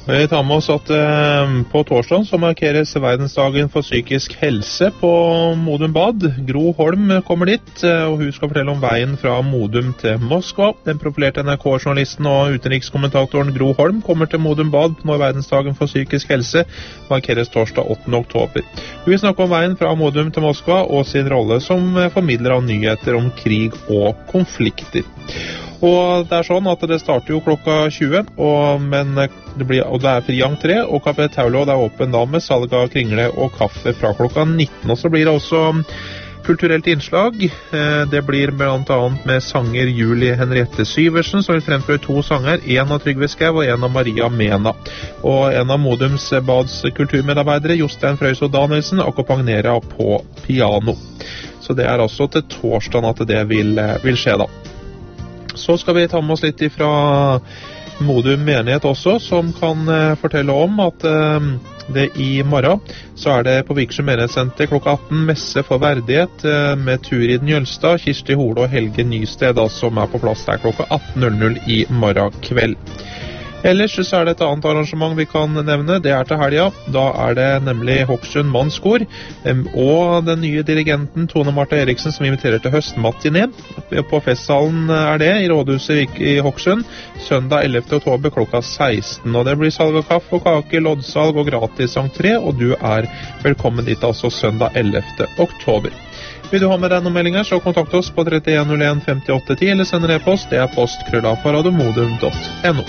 Vi tar med oss at på torsdag så markeres verdensdagen for psykisk helse på Modum Bad. Gro Holm kommer dit, og hun skal fortelle om veien fra Modum til Moskva. Den profilerte NRK-journalisten og utenrikskommentatoren Gro Holm kommer til Modum Bad når verdensdagen for psykisk helse markeres torsdag 8. oktober. Hun vil snakke om veien fra Modum til Moskva og sin rolle som formidler av nyheter om krig og konflikter. Og det sånn at det starter jo klokka 20, og det fri entré, og Café Taulo er åpen da med salg av kringle og kaffe fra klokka 19. Og så blir det også kulturelt innslag. Det blir blant annet med sanger Julie Henriette Syversen, som vil fremføre 2 sanger, en av Trygve Skau og en av Maria Mena. Og en av Modums Bads kulturmedarbeidere, Jostein Frøyso Danielsen, akkompagnerer på piano. Så det altså til torsdagen at det vil skje da. Så skal vi ta med oss litt fra Modum menighet også, som kan fortelle om at det i morgen så det på Vikersund menighetssenter klokka 18 messe for verdighet med Turid Njølstad, Kirsti Hole og Helge Nysted, som på plass der klokka 18.00 i morgen kveld. Ellers så det et annet arrangement vi kan nevne, det til helga. Da det nemlig Hokksund Mannskor og den nye dirigenten Tone Martha Eriksen som inviterer til høstmatiné. På festsalen det i Rådhuset i Hokksund, søndag 11. oktober klokka 16. Og det blir salg av kaffe og kake, loddsalg og gratis entré, og du velkommen dit altså søndag 11. oktober. Vil du ha med deg noen meldinger, så kontakt oss på 3101 5810 eller send en e-post. Det post@radiomodum.no.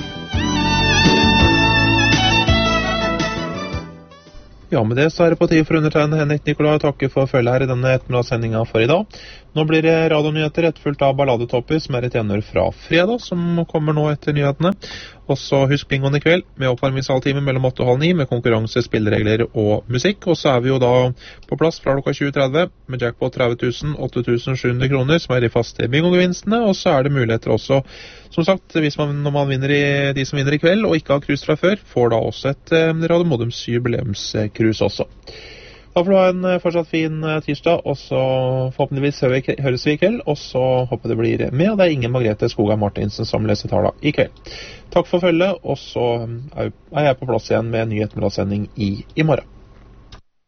Ja, med det så det på tide for undertegnede Henrik Nikolai å takke for følge her i denne ettermiddagssendingen for i dag. Nå blir det radionyheter etterfulgt av balladetopper som et gjenhør fra fredag, som kommer nå etter nyhetene. Og så husk bingoen i kveld med oppvarmingshalvtime mellom 8 og halv 9 med konkurranse, spilleregler og musikk. Og så vi jo da på plass fra klokka 20.30 med jackpot 30 000, 8.700 kroner som de faste bingogevinstene. Og så det muligheter også, som sagt, når man vinner de som vinner i kveld og ikke har krus fra før, får da også et Radio Modums jubileumskrus også. Da får du ha en fortsatt fin tirsdag, og så forhåpentligvis høres vi i kveld, og så håper det blir med, og det Ingen Margrethe Skogheim Martinsen som leser tala i kveld. Takk for følget, og så jeg på plass igjen med en ny ettermiddagssending i morgen.